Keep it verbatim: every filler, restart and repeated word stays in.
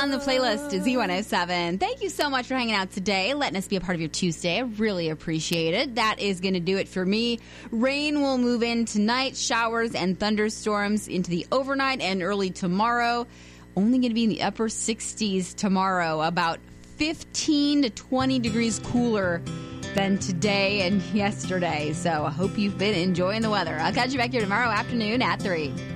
on the playlist is Z one oh seven. Thank you so much for hanging out today, letting us be a part of your Tuesday. I really appreciate it. That is going to do it for me. Rain will move in tonight, showers and thunderstorms into the overnight and early tomorrow. Only going to be in the upper sixties tomorrow, about fifteen to twenty degrees cooler than today and yesterday. So I hope you've been enjoying the weather. I'll catch you back here tomorrow afternoon at three.